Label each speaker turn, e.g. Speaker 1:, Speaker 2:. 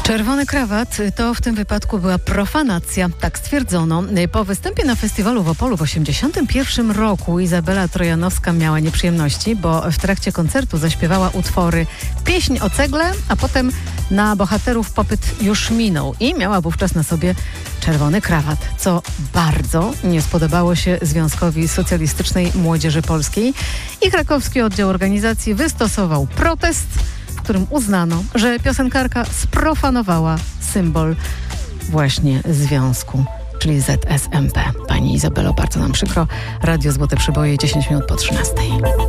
Speaker 1: Czerwony krawat to w tym wypadku była profanacja, tak stwierdzono. Po występie na festiwalu w Opolu w 1981 roku Izabela Trojanowska miała nieprzyjemności, bo w trakcie koncertu zaśpiewała utwory Pieśń o cegle, a potem na bohaterów popyt już minął i miała wówczas na sobie czerwony krawat, co bardzo nie spodobało się Związkowi Socjalistycznej Młodzieży Polskiej i krakowski oddział organizacji wystosował protest, w którym uznano, że piosenkarka sprofanowała symbol właśnie związku, czyli ZSMP. Pani Izabelo, bardzo nam przykro. Radio Złote Przyboje, 10 minut po 13.